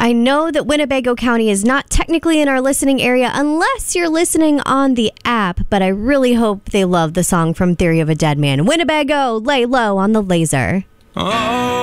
I know that Winnebago County is not technically in our listening area unless you're listening on the app, but I really hope they love the song from Theory of a Dead Man. Winnebago, lay low on the laser. Oh.